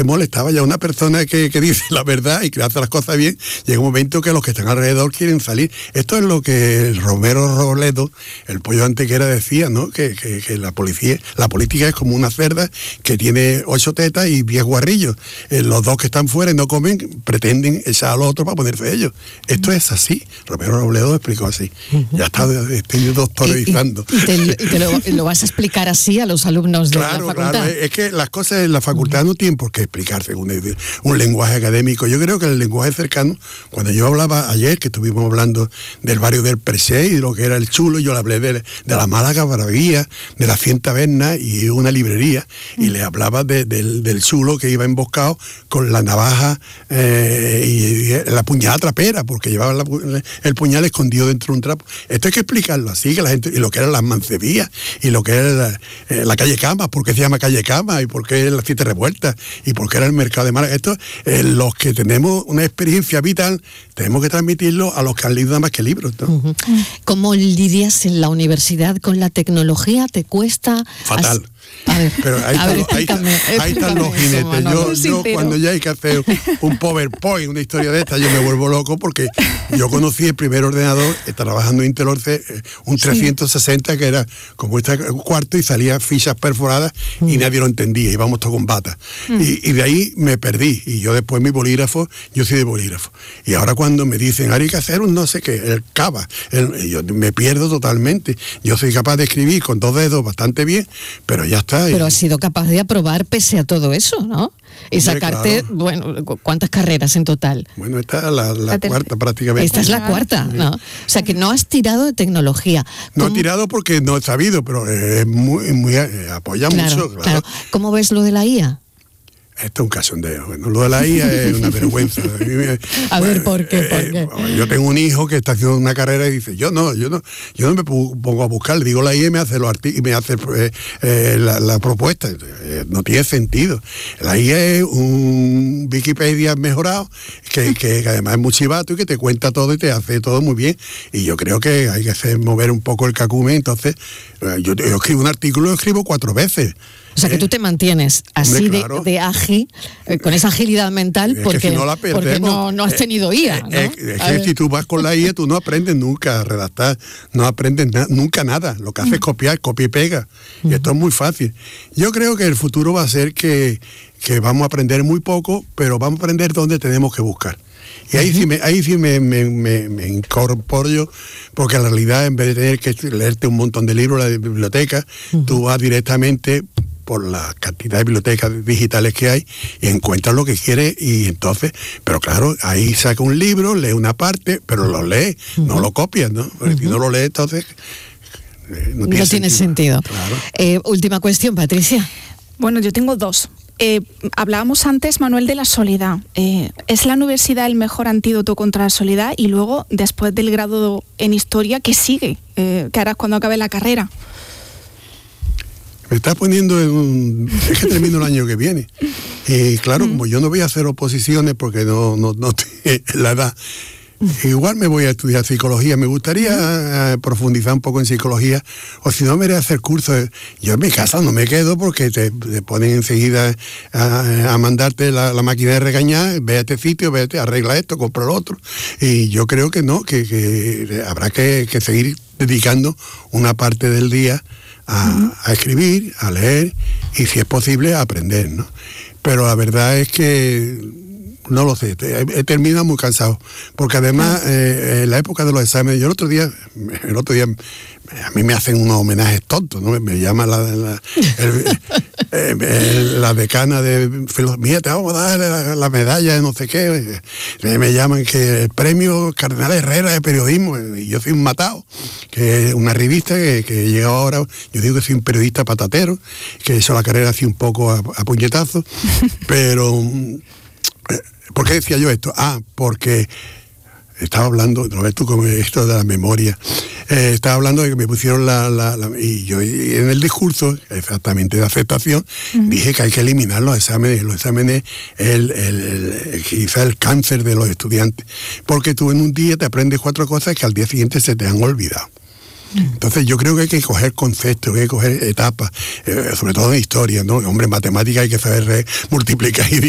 que molestaba ya una persona que dice la verdad y que hace las cosas bien. Llega un momento que los que están alrededor quieren salir. Esto es lo que el Romero Robledo, el pollo antequera, decía, ¿no? Que la política es como una cerda que tiene 8 tetas y 10 guarrillos. Los dos que están fuera y no comen pretenden echar al otro para ponerse ellos. Esto es así. Romero Robledo lo explicó así. Ya está, estoy doctorizando. ¿Y te lo vas a explicar así a los alumnos de la facultad? Claro, es que las cosas en la facultad no tienen por qué explicarse un lenguaje académico. Yo creo que el lenguaje cercano, cuando yo hablaba ayer, que estuvimos hablando del barrio del Presé y de lo que era el Chulo, yo le hablé de la Málaga Maravilla, de las 100 tabernas y una librería, y le hablaba del Chulo que iba emboscado con la navaja y la puñalada trapera, porque llevaba el puñal escondido dentro de un trapo. Esto hay que explicarlo así, que la gente, y lo que eran las mancebías, y lo que era la calle Cama, por qué se llama calle Cama, y por qué las 7 revueltas, y por qué era el mercado de Málaga. Esto, los que tenemos una experiencia vital, tenemos que transmitirlo a los que han leído nada más que libros, ¿no? Uh-huh. ¿Cómo lidias en la universidad con la tecnología? ¿Te cuesta? Fatal. A ver, pero ahí están los jinetes. Yo cuando ya hay que hacer un PowerPoint, una historia de esta, yo me vuelvo loco, porque yo conocí el primer ordenador, trabajando en Intel Orce, un 360 que era como este cuarto y salía fichas perforadas y nadie lo entendía, íbamos todos con bata. Y de ahí me perdí, y yo después mi bolígrafo, yo soy de bolígrafo. Y ahora cuando me dicen, ahora hay que hacer un no sé qué, el cava, yo me pierdo totalmente. Yo soy capaz de escribir con 2 dedos bastante bien, pero ya está. Pero has sido capaz de aprobar pese a todo eso, ¿no? Y sacarte, claro. Bueno, ¿cuántas carreras en total? Bueno, esta es la cuarta prácticamente. Esta es la cuarta, ¿no? O sea, que no has tirado de tecnología. No he tirado porque no he sabido, pero es muy apoya mucho. Claro. ¿Cómo ves lo de la IA? Esto es un cásondeo. Bueno, lo de la IA es una vergüenza. A ver, ¿por qué? Yo tengo un hijo que está haciendo una carrera y dice, yo no me pongo a buscar, le digo la IA y me hace la propuesta. No tiene sentido. La IA es un Wikipedia mejorado, que además es muy chivato y que te cuenta todo y te hace todo muy bien. Y yo creo que hay que mover un poco el cacumen. Entonces, yo escribo un artículo, lo escribo 4 veces. O sea, que tú te mantienes así. Hombre, claro. de ágil, con esa agilidad mental, porque, si no, la porque no has tenido IA, ¿no? Es que si tú vas con la IA, tú no aprendes nunca a redactar, no aprendes nunca nada. Lo que haces es copiar, copia y pega. Y esto es muy fácil. Yo creo que el futuro va a ser que vamos a aprender muy poco, pero vamos a aprender dónde tenemos que buscar. Y ahí sí me incorporo yo, porque en realidad, en vez de tener que leerte un montón de libros en la biblioteca, tú vas directamente por la cantidad de bibliotecas digitales que hay y encuentras lo que quieres, y entonces, pero claro, ahí saca un libro, lee una parte, pero lo lee, no lo copias, ¿no? Porque si no lo lees, entonces no tiene sentido. Claro. Última cuestión, Patricia. Bueno, yo tengo 2. Hablábamos antes, Manuel, de la soledad. ¿Es la universidad el mejor antídoto contra la soledad? Y luego, después del grado en Historia, ¿qué sigue? ¿Qué harás cuando acabe la carrera? Me estás poniendo es que termino el año que viene. Y claro, como yo no voy a hacer oposiciones porque no la edad, igual me voy a estudiar psicología. Me gustaría profundizar un poco en psicología, o si no me iré a hacer cursos. Yo en mi casa no me quedo porque te ponen enseguida a mandarte la máquina de regañar, ve a este sitio, vete, arregla esto, compra lo otro. Y yo creo que no, que habrá que seguir dedicando una parte del día a escribir, a leer y, si es posible, a aprender, ¿no? Pero la verdad es que no lo sé, he terminado muy cansado, porque además en la época de los exámenes, yo el otro día a mí me hacen unos homenajes tontos, ¿no? Me llama la decana de filosofía, te vamos a dar la medalla de no sé qué, me llaman que el premio Cardenal Herrera de periodismo, y yo soy un matado, que es una revista que llega ahora. Yo digo que soy un periodista patatero, que he hecho la carrera así un poco a puñetazos, pero ¿por qué decía yo esto? Porque estaba hablando, Roberto, con esto de la memoria, estaba hablando de que me pusieron y yo en el discurso, exactamente de aceptación, dije que hay que eliminar los exámenes. Los exámenes quizá el cáncer de los estudiantes, porque tú en un día te aprendes 4 cosas que al día siguiente se te han olvidado. Entonces yo creo que hay que coger conceptos, hay que coger etapas, sobre todo en historia, ¿no? Hombre, en matemáticas hay que saber multiplicar y